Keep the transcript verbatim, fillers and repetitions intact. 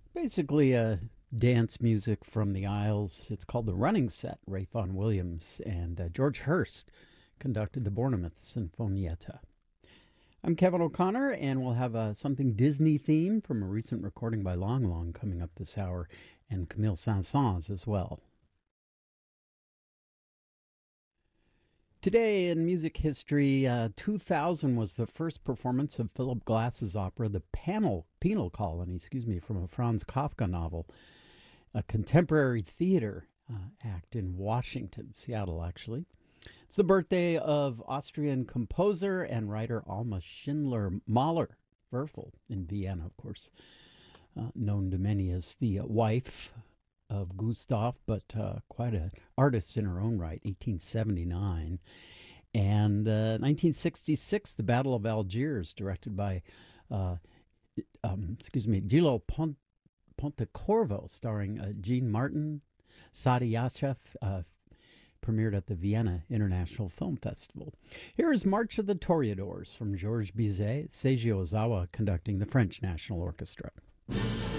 Basically, uh, dance music from the Isles. It's called The Running Set. Ray Vaughan Williams and uh, George Hurst conducted the Bournemouth Sinfonietta. I'm Kevin O'Connor, and we'll have uh, something Disney themed from a recent recording by Long Long coming up this hour, and Camille Saint-Saëns as well. Today in music history, uh, two thousand was the first performance of Philip Glass's opera, The Panel, Penal Colony, excuse me, from a Franz Kafka novel, a contemporary theater uh, act in Washington, Seattle, actually. It's the birthday of Austrian composer and writer Alma Schindler Mahler, Werfel, in Vienna, of course, uh, known to many as the wife of Gustav, but uh, quite an artist in her own right, eighteen seventy-nine. And uh, nineteen sixty-six, The Battle of Algiers, directed by, uh, um, excuse me, Gillo Pont- Pontecorvo, starring uh, Jean Martin, Sadi Yashev, uh, premiered at the Vienna International Film Festival. Here is March of the Toreadors from Georges Bizet, Seiji Ozawa conducting the French National Orchestra.